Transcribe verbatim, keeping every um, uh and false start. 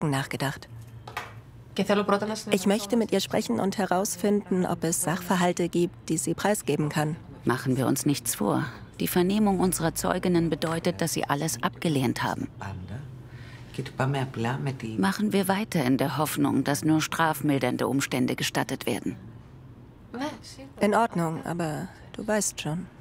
Fakten nachgedacht. Ich möchte mit ihr sprechen und herausfinden, ob es Sachverhalte gibt, die sie preisgeben kann. Machen wir uns nichts vor. Die Vernehmung unserer Zeuginnen bedeutet, dass sie alles abgelehnt haben. Machen wir weiter in der Hoffnung, dass nur strafmildernde Umstände gestattet werden. In Ordnung, aber du weißt schon.